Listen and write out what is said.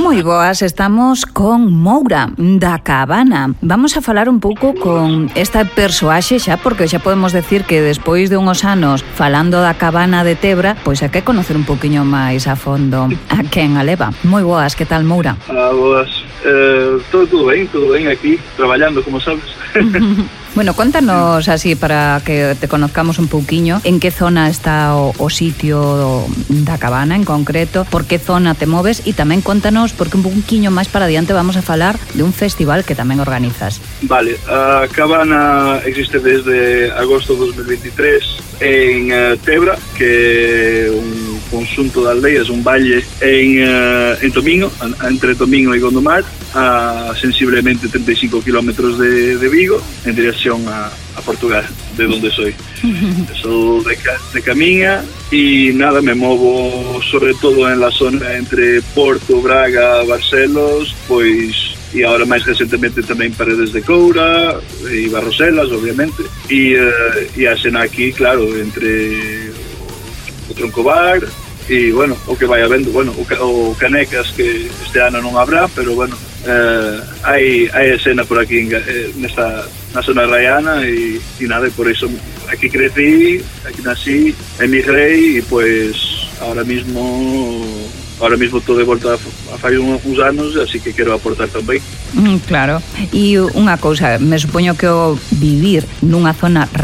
Moi boas, estamos con Moura da Cabana. Vamos a falar un pouco con esta persoaxe xa, porque xa podemos decir que despois de unhos anos falando da Cabana de Tebra, pois hai que conocer un poquinho máis a fondo a quen a leva. Moi boas, que tal, Moura? Boas, todo ben aquí, traballando, como sabes. Bueno, contanos así para que te conozcamos un pouquiño en que zona está o sitio da Cabana en concreto, por que zona te moves e tamén contanos porque un pouquiño máis para adiante vamos a falar de un festival que tamén organizas. Vale, a Cabana existe desde agosto de 2023 en Tebra, que é un conxunto de aldeas, un valle en Tomiño, entre Tomiño e Gondomar, a sensiblemente 35 kilómetros de Vigo, en dirección a Portugal, de donde soy. Soy de Camiña y nada, me movo sobre todo en la zona entre Porto, Braga, Barcelos, pois, e agora máis recentemente tamén Paredes de Coura e Barroselas, obviamente, e a cena aquí, claro, entre o Troncobar e, bueno, o que vai habendo, bueno, o Canecas, que este ano non habrá, pero, bueno, hai escena por aquí na zona raiana e nada, por iso aquí crecí, aquí nací, emigrei e pois ahora mismo estou de volta a fai uns anos, así que quero aportar tamén. Claro, e unha cousa, me supoño que o vivir nunha zona